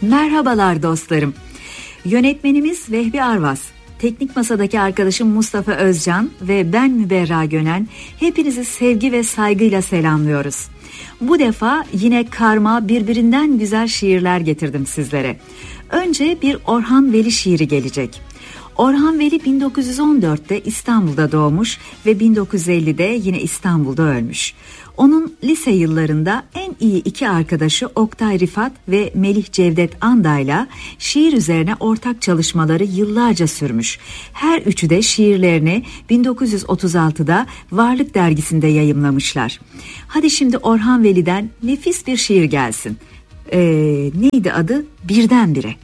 Merhabalar dostlarım. Yönetmenimiz Vehbi Arvas, teknik masadaki arkadaşım Mustafa Özcan ve ben Müberra Gönen hepinizi sevgi ve saygıyla selamlıyoruz. Bu defa yine karma birbirinden güzel şiirler getirdim sizlere. Önce bir Orhan Veli şiiri gelecek. Orhan Veli 1914'te İstanbul'da doğmuş ve 1950'de yine İstanbul'da ölmüş. Onun lise yıllarında en iyi iki arkadaşı Oktay Rifat ve Melih Cevdet Anda'yla şiir üzerine ortak çalışmaları yıllarca sürmüş. Her üçü de şiirlerini 1936'da Varlık dergisinde yayımlamışlar. Hadi şimdi Orhan Veli'den nefis bir şiir gelsin. Neydi adı? Birdenbire.